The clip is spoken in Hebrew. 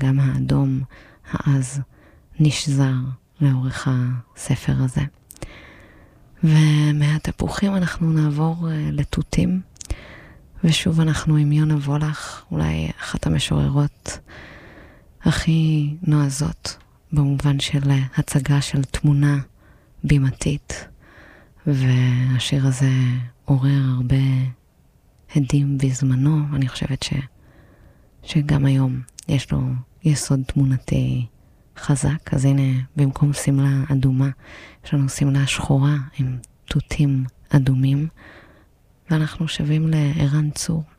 האדם האדום העז נשזר לאורך הספר הזה. ומהתפוחים אנחנו נעבור לתותים, ושוב אנחנו עם יונה וולך, אולי אחת המשוררות הכי נועזות, במובן של הצגה של תמונה בימתית, והשיר הזה עורר הרבה הדים בזמנו. אני חושבת שגם היום יש לו יסוד תמונתי חזק. אז הנה, במקום סמלה אדומה, יש לנו סמלה שחורה עם תותים אדומים, ואנחנו שווים לערן צור.